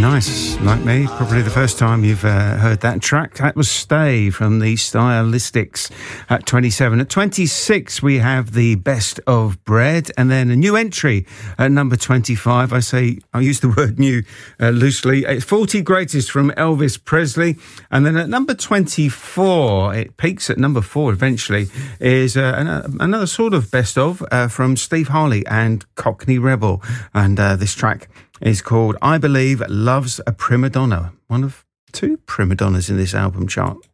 Nice, like me. Probably the first time you've heard that track. That was Stay from the Stylistics at 27. At 26, we have the Best of Bread, and then a new entry at number 25. I use the word new loosely. It's 40 Greatest from Elvis Presley. And then at number 24, it peaks at number 4 eventually, is another sort of best of from Steve Harley and Cockney Rebel. And this track is called I Believe Love's a Prima Donna, one of 2 prima donnas in this album chart.